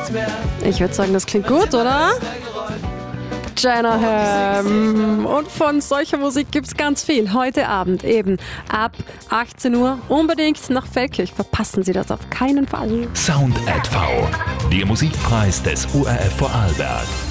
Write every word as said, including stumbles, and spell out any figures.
Ich würde sagen, das klingt gut, oder? Janahem. Und von solcher Musik gibt's ganz viel. Heute Abend eben ab achtzehn Uhr. Unbedingt nach Feldkirch. Verpassen Sie das auf keinen Fall. Sound at V. Der Musikpreis des O R F Vorarlberg.